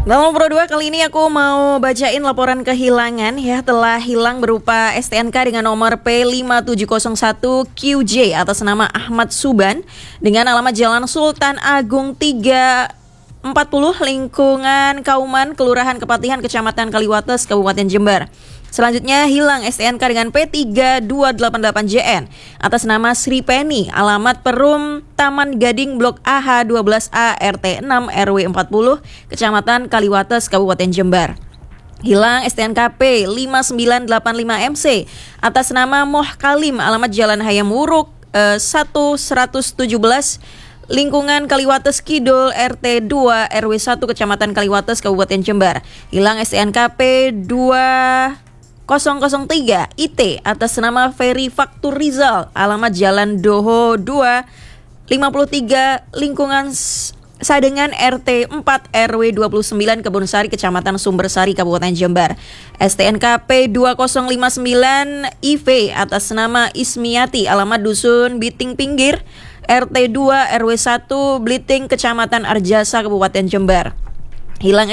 Dalam Pro 2 kali ini aku mau bacain laporan kehilangan ya. Telah hilang berupa STNK dengan nomor P5701QJ atas nama Ahmad Suban dengan alamat Jalan Sultan Agung 340 lingkungan Kauman, Kelurahan Kepatihan, Kecamatan Kaliwates, Kabupaten Jember. Selanjutnya hilang STNK dengan P3288JN atas nama Sri Penny, alamat Perum Taman Gading Blok AH 12A RT 6 RW 40, Kecamatan Kaliwates, Kabupaten Jember. Hilang STNK P5985MC atas nama Moh Kalim, alamat Jalan Hayam Wuruk 117 lingkungan Kaliwates Kidul RT 2 RW 1 Kecamatan Kaliwates, Kabupaten Jember. Hilang STNK P2003 IT atas nama Ferry Faktur Rizal, alamat Jalan Doho 2 53 lingkungan Sadengan RT 4 RW 29 Kebonsari, Kecamatan Sumbersari, Kabupaten Jember. STNK P2059 IV atas nama Ismiati, alamat Dusun Biting Pinggir RT 2 RW 1 Bliting, Kecamatan Arjasa, Kabupaten Jember. Hilang